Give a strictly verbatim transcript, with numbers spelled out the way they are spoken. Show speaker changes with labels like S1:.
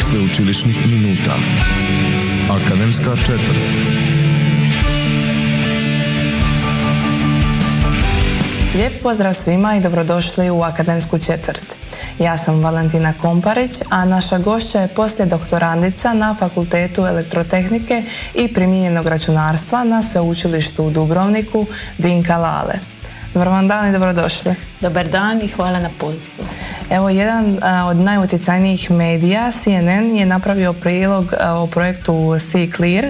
S1: sveučilišnih minuta. Akademska četvrt.
S2: Lijep pozdrav svima i dobrodošli u Akademsku četvrt. Ja sam Valentina Komparić, a naša gošća je poslijedoktorandica na Fakultetu elektrotehnike i primijenjenog računarstva na Sveučilištu u Dubrovniku, Dinka Lale. Dobar vam dan i dobrodošli.
S3: Dobar dan i hvala na pozivu.
S2: Evo, jedan a, od najutjecajnijih medija, C N N, je napravio prilog a, o projektu C-Clear,